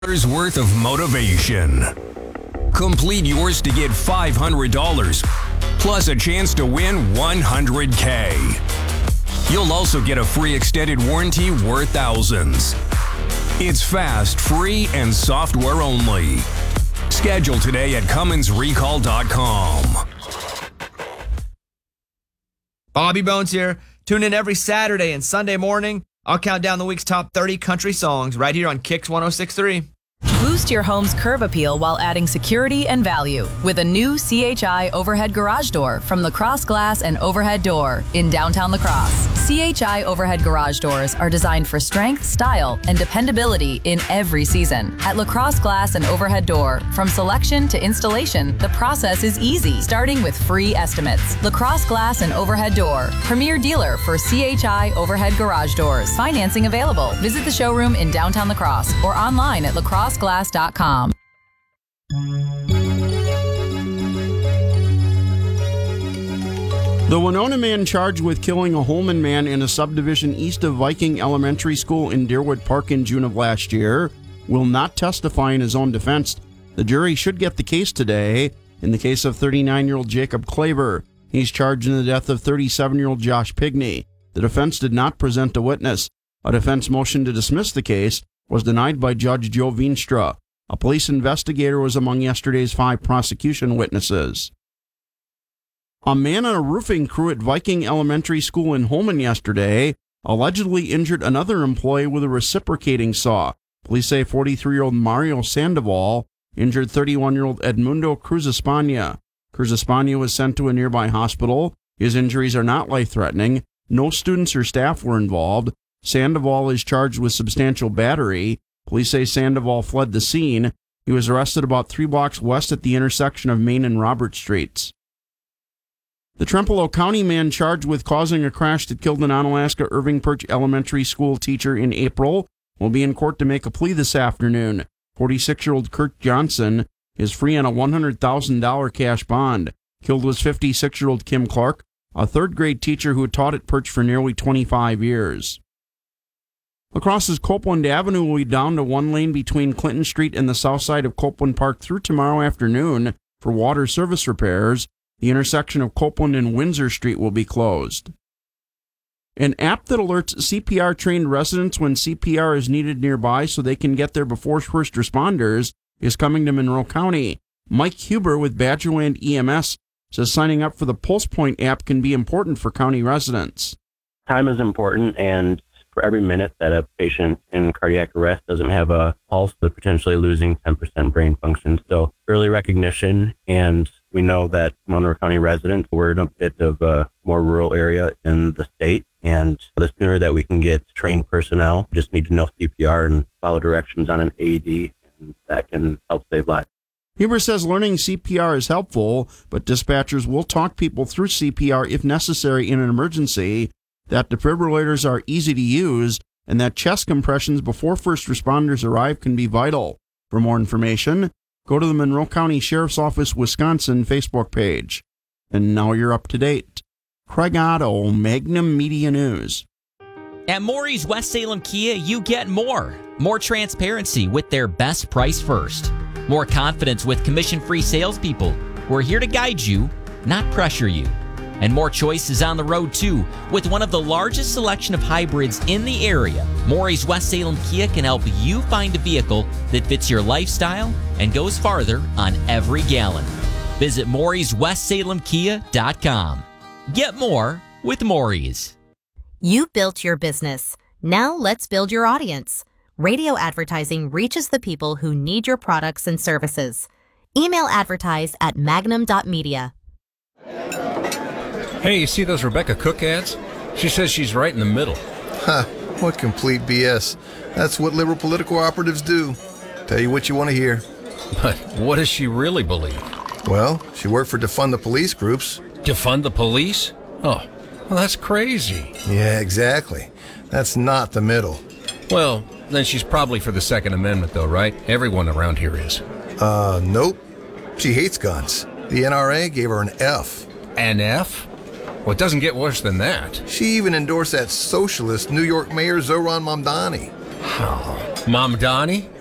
Worth of motivation. Complete yours to get $500 plus a chance to win $100K. You'll also get a free extended warranty worth thousands. It's fast, free, and software only. Schedule today at CummonsRecall.com. Bobby Bones here. Tune in every Saturday and Sunday morning. I'll count down the week's top 30 country songs right here on Kicks 106.3. Boost your home's curb appeal while adding security and value with a new CHI overhead garage door from Lacrosse Glass and Overhead Door in downtown Lacrosse. CHI overhead garage doors are designed for strength, style, and dependability in every season. At Lacrosse Glass and Overhead Door, from selection to installation, the process is easy, starting with free estimates. Lacrosse Glass and Overhead Door, premier dealer for CHI overhead garage doors. Financing available. Visit the showroom in downtown Lacrosse or online at lacrosseglass.com. The Winona man charged with killing a Holman man in a subdivision east of Viking Elementary School in Deerwood Park in June of last year will not testify in his own defense. The jury should get the case today in the case of 39-year-old Jacob Claver. He's charged in the death of 37-year-old Josh Pigney. The defense did not present a witness. A defense motion to dismiss the case was denied by Judge Joe Veenstra. A police investigator was among yesterday's 5 prosecution witnesses. A man on a roofing crew at Viking Elementary School in Holman yesterday allegedly injured another employee with a reciprocating saw. Police say 43-year-old Mario Sandoval injured 31-year-old Edmundo Cruz España. Cruz España was sent to a nearby hospital. His injuries are not life-threatening. No students or staff were involved. Sandoval is charged with substantial battery. Police say Sandoval fled the scene. He was arrested about 3 blocks west at the intersection of Main and Robert Streets. The Trempealeau County man charged with causing a crash that killed an Onalaska Irving Perch Elementary School teacher in April will be in court to make a plea this afternoon. 46-year-old Kurt Johnson is free on a $100,000 cash bond. Killed was 56-year-old Kim Clark, a third-grade teacher who taught at Perch for nearly 25 years. Lacrosse's Copeland Avenue will be down to 1 lane between Clinton Street and the south side of Copeland Park through tomorrow afternoon for water service repairs. The intersection of Copeland and Windsor Street will be closed. An app that alerts CPR-trained residents when CPR is needed nearby so they can get there before first responders is coming to Monroe County. Mike Huber with Badgerland EMS says signing up for the Pulse Point app can be important for county residents. Time is important, and for every minute that a patient in cardiac arrest doesn't have a pulse, they're potentially losing 10% brain function. So early recognition, and we know that Monroe County residents, we're in a bit of a more rural area in the state, and the sooner that we can get trained personnel, just need to know CPR and follow directions on an AED, and that can help save lives. Huber says learning CPR is helpful, but dispatchers will talk people through CPR if necessary in an emergency, that defibrillators are easy to use, and that chest compressions before first responders arrive can be vital. For more information, go to the Monroe County Sheriff's Office, Wisconsin Facebook page. And now you're up to date. Craig Otto, Magnum Media News. At Maury's West Salem Kia, you get more. More transparency with their best price first. More confidence with commission-free salespeople who are here to guide you, not pressure you. And more choices on the road, too. With one of the largest selection of hybrids in the area, Maury's West Salem Kia can help you find a vehicle that fits your lifestyle and goes farther on every gallon. Visit Maury'sWestSalemKia.com. Get more with Maury's. You built your business. Now let's build your audience. Radio advertising reaches the people who need your products and services. Email advertise at magnum.media. Hey, you see those Rebecca Cook ads? She says she's right in the middle. Huh, what complete BS. That's what liberal political operatives do. Tell you what you want to hear. But what does she really believe? Well, she worked for Defund the Police groups. Defund the police? Oh, well, that's crazy. Yeah, exactly. That's not the middle. Well, then she's probably for the Second Amendment, though, right? Everyone around here is. Nope. She hates guns. The NRA gave her an F. An F? Well, it doesn't get worse than that. She even endorsed that socialist New York Mayor Zoran Mamdani. Oh, Mamdani?